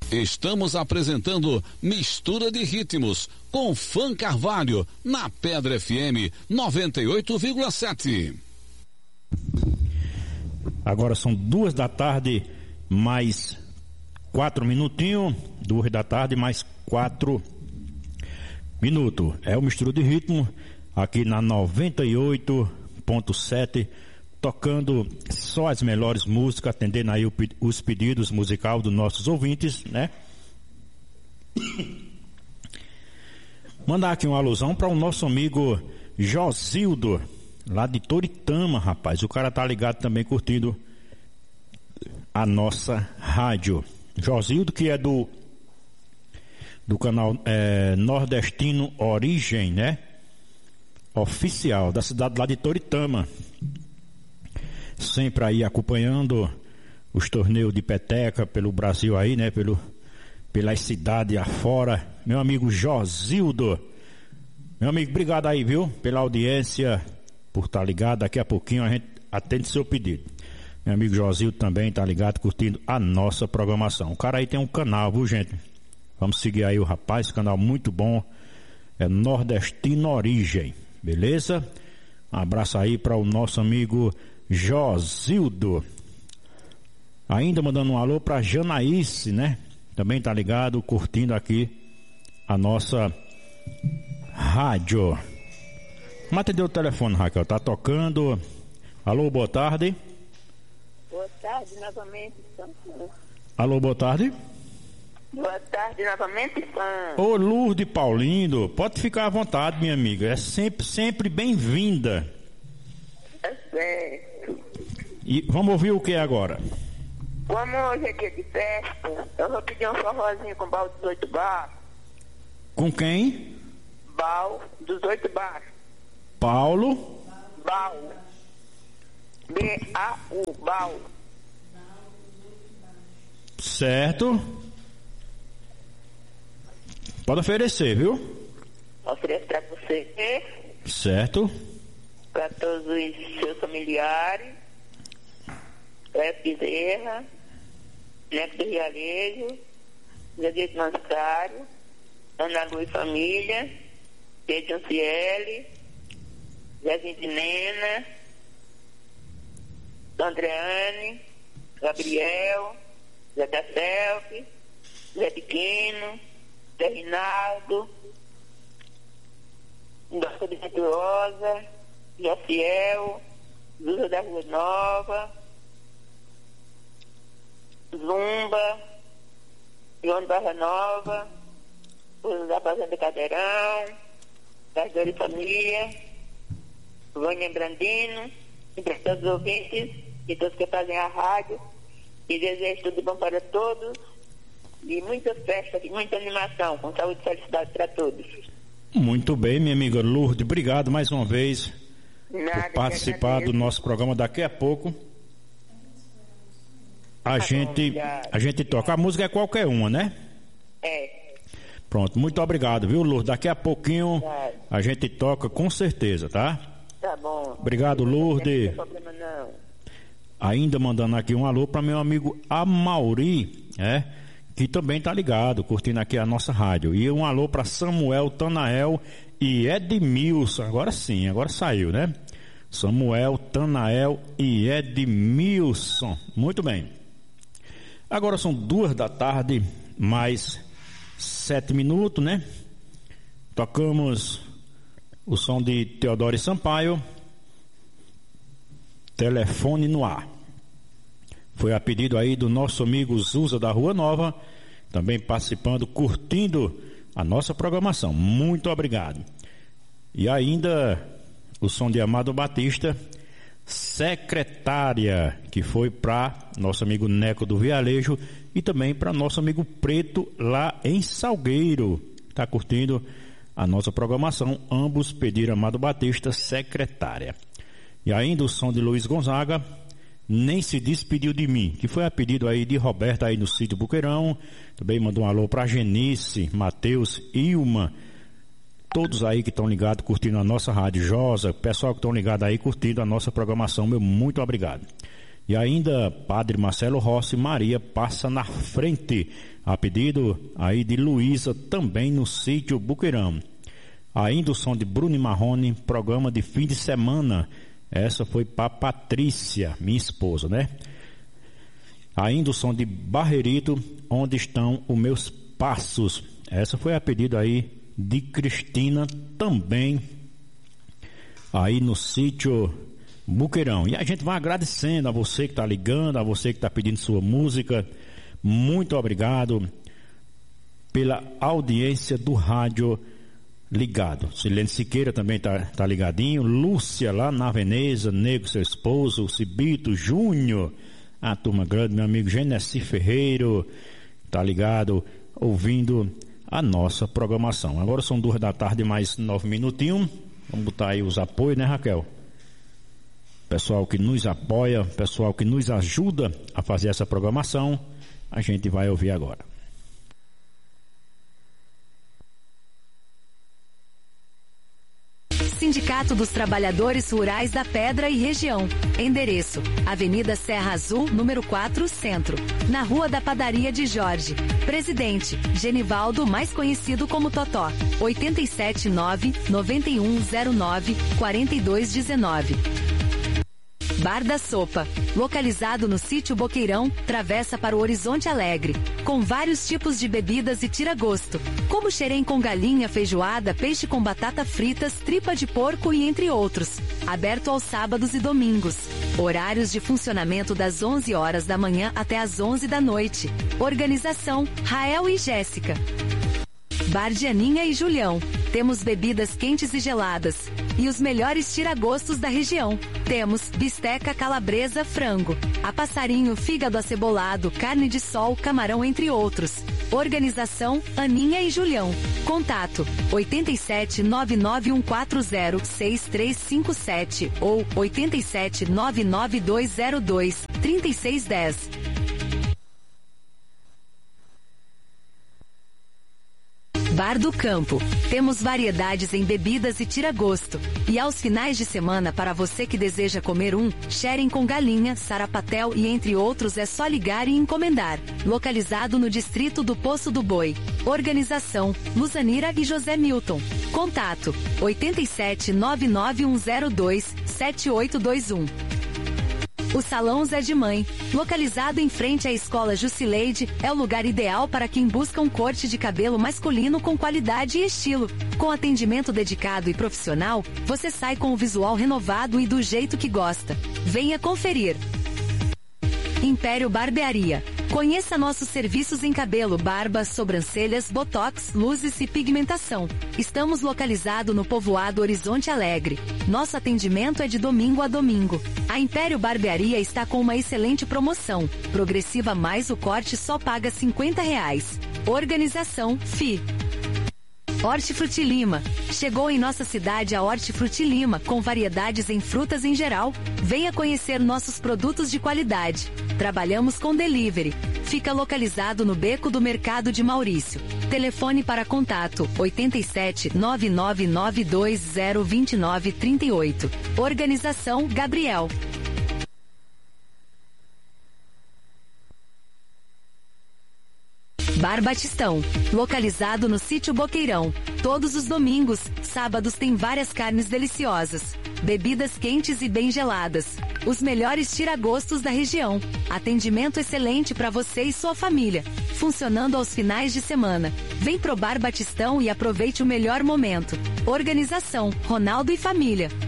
Estamos apresentando Mistura de Ritmos com Fã Carvalho na Pedra FM 98,7. Agora são 2 da tarde mais 4 minutinhos. 2 da tarde mais 4 minutos. É o Mistura de Ritmo aqui na 98,7, tocando só as melhores músicas, atendendo aí os pedidos musicais dos nossos ouvintes, né? Mandar aqui uma alusão para o nosso amigo Josildo, lá de Toritama, rapaz. O cara tá ligado também, curtindo a nossa rádio. Josildo, que é do canal Nordestino Origem, né? Oficial, da cidade lá de Toritama. Sempre aí acompanhando os torneios de peteca pelo Brasil aí, né? Pelas cidades afora. Meu amigo Josildo. Meu amigo, obrigado aí, viu? Pela audiência, por estar ligado. Daqui a pouquinho a gente atende seu pedido. Meu amigo Josildo também tá ligado, curtindo a nossa programação. O cara aí tem um canal, viu, gente? Vamos seguir aí o rapaz, canal muito bom. É Nordestino Origem. Beleza? Um abraço aí para o nosso amigo Josildo. Ainda mandando um alô para Janaíce, né? Também tá ligado, curtindo aqui a nossa rádio. Vamos atender o telefone, Raquel. Tá tocando. Alô, boa tarde. Boa tarde novamente. Alô, boa tarde. Boa tarde novamente, fã. Ô, Lourdes Paulindo, pode ficar à vontade, minha amiga. É sempre bem-vinda. É certo. E vamos ouvir o que agora? Como hoje é dia de festa, eu vou pedir um forrozinho com Bal dos 8 Baixos. Com quem? Bal dos 8 Baixos. Paulo? Bal. B-A-U, Bal. Certo. Pode oferecer, viu? Ofereço para você. Certo. Para todos os seus familiares. Cléo Bezerra, Neto do Rialejo, Zé Guedes Mascaro, Ana Lu e Família, Pedro Anciele, Zezinho de Nena, Andreane, Gabriel, Zé da Selfie, Zé Pequeno, Zé Rinaldo, Doutor de Venturosa, Jaciel, Zuza da Rua Nova, Zumba, João de Barra Nova, Uso da Fazenda Cadeirão, das Dores Família, Vânia Brandino, e para todos os ouvintes e todos que fazem a rádio, e desejo tudo bom para todos, e muita festa, muita animação, com saúde e felicidade para todos. Muito bem, minha amiga Lourdes, obrigado mais uma vez por participar do nosso programa. Daqui a pouco a gente toca. A música é qualquer uma, né? É. Pronto, muito obrigado, viu, Lourdes? Daqui a pouquinho a gente toca com certeza, tá? Tá bom. Obrigado, Lourdes. Não tem problema não. Ainda mandando aqui um alô para meu amigo Amauri, que também tá ligado, curtindo aqui a nossa rádio. E um alô para Samuel, Tanael e Edmilson. Agora sim, agora saiu, né? Samuel, Tanael e Edmilson. Muito bem. Agora são 2 da tarde, mais 7 minutos, né? Tocamos o som de Teodoro Sampaio, Telefone no Ar. Foi a pedido aí do nosso amigo Zuza da Rua Nova, também participando, curtindo a nossa programação. Muito obrigado. E ainda o som de Amado Batista, Secretária, que foi para nosso amigo Neco do Vialejo e também para nosso amigo Preto lá em Salgueiro. Está curtindo a nossa programação. Ambos pediram Amado Batista, Secretária. E ainda o som de Luiz Gonzaga, Nem Se Despediu de Mim, que foi a pedido aí de Roberta aí no sítio Buqueirão. Também mandou um alô para Genice, Matheus, Ilma, todos aí que estão ligados, curtindo a nossa rádio, Josa, pessoal que estão ligados aí, curtindo a nossa programação, meu muito obrigado. E ainda Padre Marcelo Rossi, Maria passa na frente, a pedido aí de Luísa, também no sítio Boqueirão. Ainda o som de Bruno e Marrone, programa de fim de semana. Essa foi para Patrícia, minha esposa, né? Ainda o som de Barreirito, onde estão os meus passos. Essa foi a pedido aí de Cristina, também aí no sítio Boqueirão. E a gente vai agradecendo a você que está ligando, a você que está pedindo sua música. Muito obrigado pela audiência do rádio ligado. Silene Siqueira também tá ligadinho. Lúcia lá na Veneza, Nego, seu esposo, o Cibito Júnior, a turma grande, meu amigo Genesi Ferreiro, tá ligado, ouvindo a nossa programação. Agora são 2 da tarde, mais 9 minutinhos. Vamos botar aí os apoios, né, Raquel? Pessoal que nos apoia, pessoal que nos ajuda a fazer essa programação, a gente vai ouvir agora. Sindicato dos Trabalhadores Rurais da Pedra e Região. Endereço: Avenida Serra Azul, número 4, Centro, na Rua da Padaria de Jorge. Presidente: Genivaldo, mais conhecido como Totó. 879-9109-4219. Bar da Sopa, localizado no sítio Boqueirão, travessa para o Horizonte Alegre, com vários tipos de bebidas e tira-gosto, como xerém com galinha, feijoada, peixe com batata fritas, tripa de porco e entre outros. Aberto aos sábados e domingos. Horários de funcionamento das 11 horas da manhã até as 11 da noite. Organização: Rael e Jéssica. Bar de Aninha e Julião. Temos bebidas quentes e geladas e os melhores tira-gostos da região. Temos bisteca, calabresa, frango, a passarinho, fígado acebolado, carne de sol, camarão, entre outros. Organização: Aninha e Julião. Contato: 87-99140-6357 ou 87-99202-3610. Bar do Campo. Temos variedades em bebidas e tira-gosto. E aos finais de semana, para você que deseja comer xerém com galinha, sarapatel e entre outros, é só ligar e encomendar. Localizado no distrito do Poço do Boi. Organização: Luzanira e José Milton. Contato: 87-99102-7821. O Salão Zé de Mãe, localizado em frente à Escola Jusileide, é o lugar ideal para quem busca um corte de cabelo masculino com qualidade e estilo. Com atendimento dedicado e profissional, você sai com o visual renovado e do jeito que gosta. Venha conferir. Império Barbearia. Conheça nossos serviços em cabelo, barba, sobrancelhas, botox, luzes e pigmentação. Estamos localizados no povoado Horizonte Alegre. Nosso atendimento é de domingo a domingo. A Império Barbearia está com uma excelente promoção. Progressiva mais o corte só paga R$50. Organização: FI. Hortifruti Lima. Chegou em nossa cidade a Hortifruti Lima, com variedades em frutas em geral. Venha conhecer nossos produtos de qualidade. Trabalhamos com delivery. Fica localizado no Beco do Mercado de Maurício. Telefone para contato: 87-999202938. Organização: Gabriel. Bar Batistão, localizado no sítio Boqueirão. Todos os domingos, sábados tem várias carnes deliciosas, bebidas quentes e bem geladas, os melhores tira-gostos da região, atendimento excelente para você e sua família, funcionando aos finais de semana. Vem pro Bar Batistão e aproveite o melhor momento. Organização: Ronaldo e família.